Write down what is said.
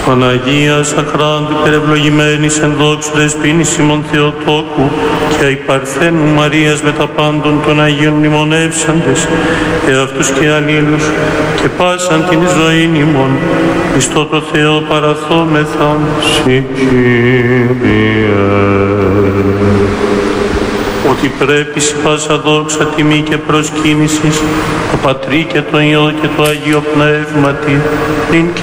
Παναγία Σαχράντου περευλογημένης εν δόξου δεσποίνης ημών Θεοτόκου και αϊ Παρθένου Μαρίας με τα πάντων των Αγίων μνημονεύσαντες και αυτούς και αλλήλους και πάσαν την ζωήν ημών εις το Θεό παραθόμεθα σοι Κύριε. Ότι πρέπει σε πάσα δόξα, τιμή και προσκύνησης το Πατρί και το Υιό και το Αγίο Πνεύματι,